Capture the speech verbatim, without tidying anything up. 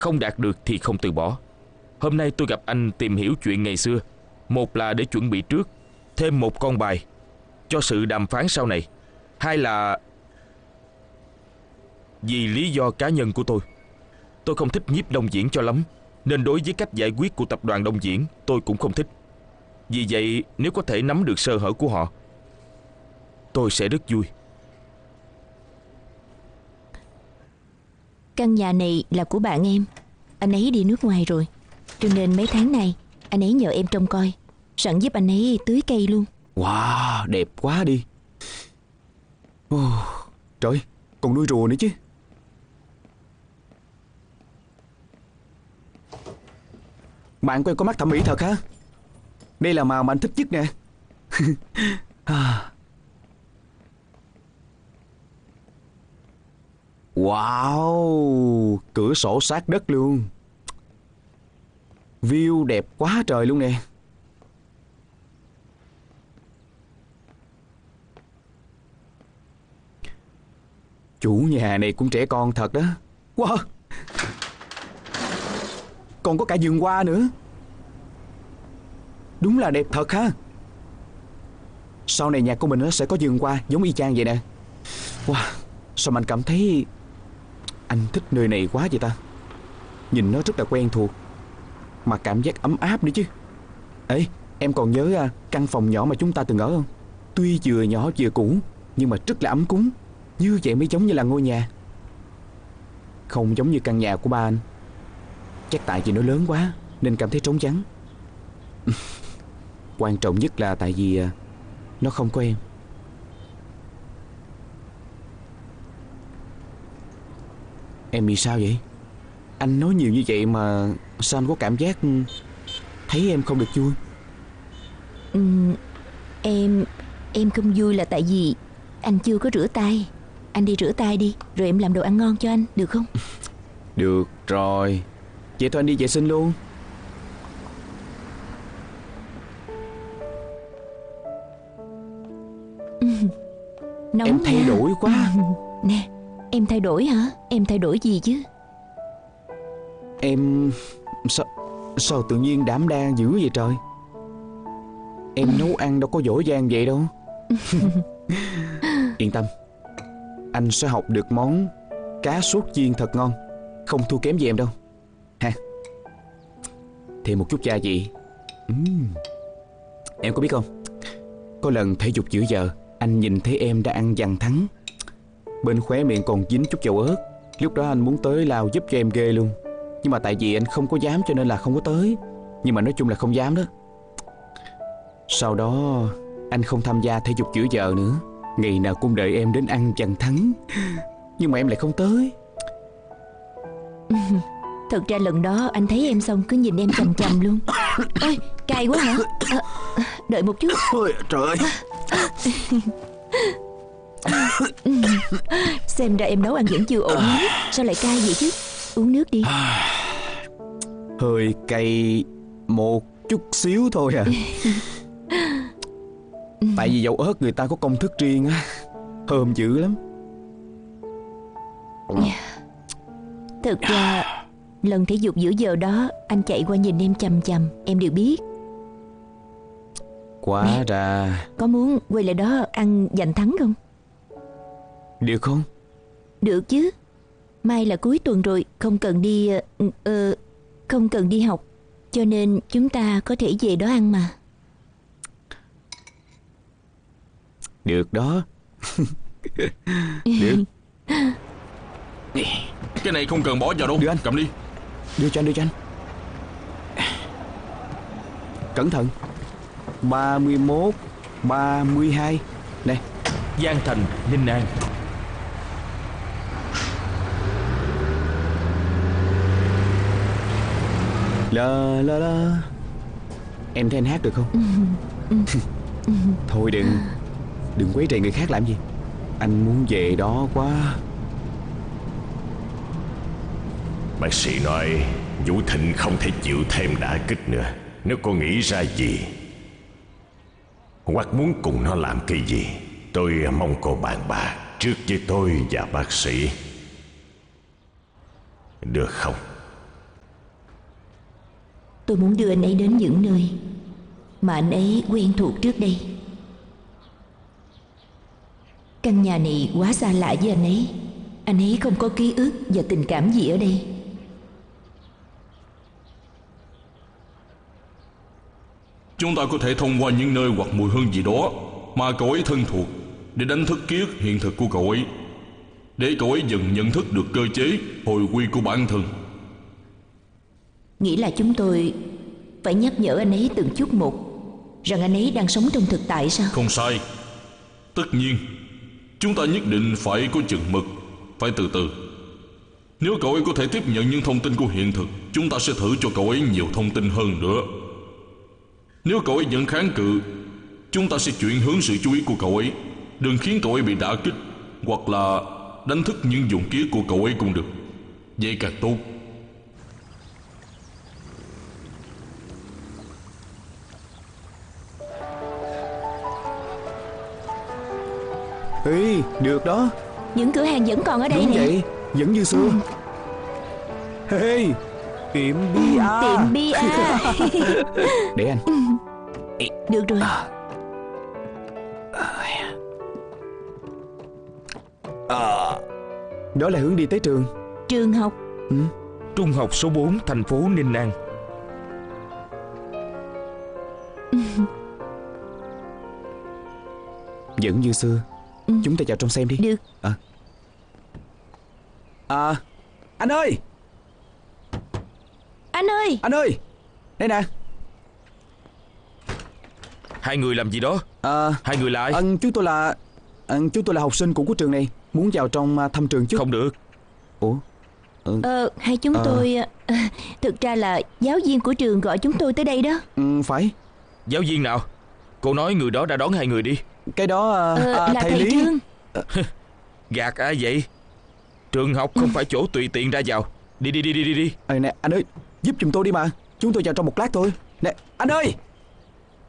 Không đạt được thì không từ bỏ. Hôm nay tôi gặp anh tìm hiểu chuyện ngày xưa. Một là để chuẩn bị trước, thêm một con bài cho sự đàm phán sau này. Hai là vì lý do cá nhân của tôi. Tôi không thích Nhiếp Đông Diễn cho lắm, nên đối với cách giải quyết của tập đoàn Đông Diễn tôi cũng không thích. Vì vậy nếu có thể nắm được sơ hở của họ, tôi sẽ rất vui. Căn nhà này là của bạn em. Anh ấy đi nước ngoài rồi, cho nên mấy tháng này anh ấy nhờ em trông coi, sẵn giúp anh ấy tưới cây luôn. Wow, đẹp quá đi. Oh, trời, còn nuôi rùa nữa chứ. Bạn của em có mắt thẩm mỹ thật hả? Đây là màu mà anh thích nhất nè. Wow, cửa sổ sát đất luôn. View đẹp quá trời luôn nè. Chủ nhà này cũng trẻ con thật đó. Wow, còn có cả vườn hoa nữa. Đúng là đẹp thật ha. Sau này nhà của mình nó sẽ có vườn hoa giống y chang vậy nè. Wow, sao mà anh cảm thấy anh thích nơi này quá vậy ta. Nhìn nó rất là quen thuộc, mà cảm giác ấm áp nữa chứ. Ê, em còn nhớ à, căn phòng nhỏ mà chúng ta từng ở không? Tuy vừa nhỏ vừa cũ, nhưng mà rất là ấm cúng. Như vậy mới giống như là ngôi nhà. Không giống như căn nhà của ba anh. Chắc tại vì nó lớn quá nên cảm thấy trống vắng. Quan trọng nhất là tại vì à, nó không có em. Em bị sao vậy? Anh nói nhiều như vậy mà sao anh có cảm giác thấy em không được vui? ừ, Em Em không vui là tại vì anh chưa có rửa tay. Anh đi rửa tay đi, rồi em làm đồ ăn ngon cho anh, được không? Được rồi, vậy thôi anh đi vệ sinh luôn. Nóng em thay nha. đổi quá. Nè, em thay đổi hả? Em thay đổi gì chứ? Em... Sao, sao tự nhiên đảm đang dữ vậy trời? Em nấu ăn đâu có dỗ dang vậy đâu. Yên tâm, anh sẽ học được món cá sốt chiên thật ngon, không thua kém gì em đâu ha. Thêm một chút gia vị. uhm. Em có biết không, có lần thể dục giữa giờ anh nhìn thấy em đã ăn dằn thắng. Bên khóe miệng còn dính chút dầu ớt. Lúc đó anh muốn tới lao giúp cho em ghê luôn, nhưng mà tại vì anh không có dám cho nên là không có tới. Nhưng mà nói chung là không dám đó. Sau đó anh không tham gia thể dục giữa giờ nữa. Ngày nào cũng đợi em đến ăn dằn thắng, nhưng mà em lại không tới. Thật ra lần đó anh thấy em xong cứ nhìn em chằm chằm luôn. Ôi, cay quá hả? À, đợi một chút. Ôi trời ơi. Xem ra em nấu ăn vẫn chưa ổn lắm. Sao lại cay vậy chứ? Uống nước đi. Hơi cay một chút xíu thôi à. Tại vì dầu ớt người ta có công thức riêng á, thơm dữ lắm. Thực ra lần thể dục giữa giờ đó anh chạy qua nhìn em chằm chằm, em đều biết. Quá nè, ra có muốn quay lại đó ăn giành thắng không? được không? Được chứ. Mai là cuối tuần rồi, không cần đi uh, không cần đi học, cho nên chúng ta có thể về đó ăn mà. Được đó. Được. Cái này không cần bỏ vào đâu. Đưa anh. Cầm đi. Đưa cho anh, đưa cho anh. Cẩn thận. Ba mươi mốt, ba mươi hai. Nè. Giang Thành, Ninh An. La la la. Em thấy anh hát được không? Thôi đừng Đừng quấy rầy người khác làm gì. Anh muốn về đó quá. Bác sĩ nói Vũ Thịnh không thể chịu thêm đả kích nữa. Nếu cô nghĩ ra gì hoặc muốn cùng nó làm cái gì, tôi mong cô bàn bạc trước với tôi và bác sĩ, được không? Tôi muốn đưa anh ấy đến những nơi mà anh ấy quen thuộc trước đây. Căn nhà này quá xa lạ với anh ấy. Anh ấy không có ký ức và tình cảm gì ở đây. Chúng ta có thể thông qua những nơi hoặc mùi hương gì đó mà cậu ấy thân thuộc để đánh thức ký ức hiện thực của cậu ấy, để cậu ấy dần nhận thức được cơ chế hồi quy của bản thân. Nghĩ là chúng tôi phải nhắc nhở anh ấy từng chút một rằng anh ấy đang sống trong thực tại sao? Không sai. Tất nhiên, chúng ta nhất định phải có chừng mực, phải từ từ. Nếu cậu ấy có thể tiếp nhận những thông tin của hiện thực, chúng ta sẽ thử cho cậu ấy nhiều thông tin hơn nữa. Nếu cậu ấy vẫn kháng cự, chúng ta sẽ chuyển hướng sự chú ý của cậu ấy. Đừng khiến cậu ấy bị đả kích, hoặc là đánh thức những dụng ký của cậu ấy cũng được. Vậy càng tốt. Ê, được đó. Những cửa hàng vẫn còn ở đây Đúng nè. vậy, vẫn như xưa. Ê, tiệm bia. Tiệm bia. Để anh. Được rồi. Đó là hướng đi tới trường. Trường học. Ừ. Trung học số bốn, thành phố Ninh An. Vẫn như xưa. Ừ. Chúng ta vào trong xem đi. Được. À. À, anh ơi, Anh ơi. anh ơi, đây nè. Hai người làm gì đó? À, Hai người là ai? anh chúng tôi là anh chúng tôi là học sinh cũ của trường này, muốn vào trong à, thăm trường chứ. Không được. Ủa? Ờ, hai chúng Ờ. tôi ờ, thực ra là giáo viên của trường gọi chúng tôi tới đây đó. Ừ, phải. Giáo viên nào? Cô nói người đó đã đón hai người đi. Cái đó à, Ờ, à, là thầy, thầy Lý. Trương. Gạt ai vậy? Trường học không phải chỗ tùy tiện ra vào. Đi đi đi đi đi đi. Ê, nè, anh ơi, giúp giùm tôi đi mà. Chúng tôi vào trong một lát thôi. Nè, anh ơi.